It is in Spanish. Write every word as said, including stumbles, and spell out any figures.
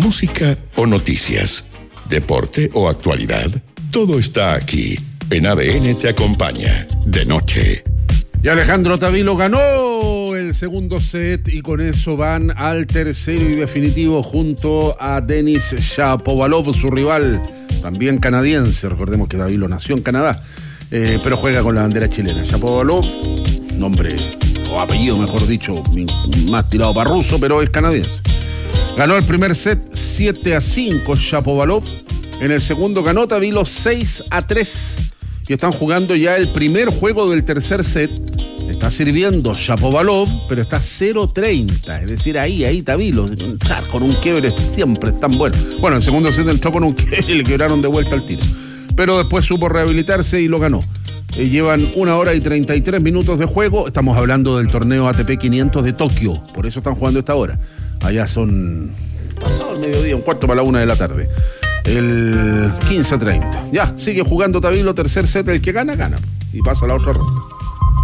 música o noticias, deporte o actualidad. Todo está aquí. En A D N te acompaña de noche. Y Alejandro Tavilo ganó el segundo set y con eso van al tercero y definitivo junto a Denis Shapovalov, su rival, también canadiense. Recordemos que Tavilo nació en Canadá, eh, pero juega con la bandera chilena. Shapovalov, nombre o apellido, mejor dicho, más tirado para ruso, pero es canadiense. Ganó el primer set siete a cinco Shapovalov. En el segundo ganó Tavilo seis a tres. Y están jugando ya el primer juego del tercer set. Está sirviendo Shapovalov, pero está cero treinta. Es decir, ahí, ahí Tavilo, con un quiebre siempre es tan bueno. Bueno, el segundo set entró con un quiebre y le quebraron de vuelta al tiro. Pero después supo rehabilitarse y lo ganó. Eh, llevan una hora y treinta y tres minutos de juego. Estamos hablando del torneo A T P quinientos de Tokio. Por eso están jugando esta hora. Allá son pasado el mediodía, un cuarto para la una de la tarde. El quince a treinta. Ya, sigue jugando Tavilo, tercer set. El que gana, gana. Y pasa a la otra ronda.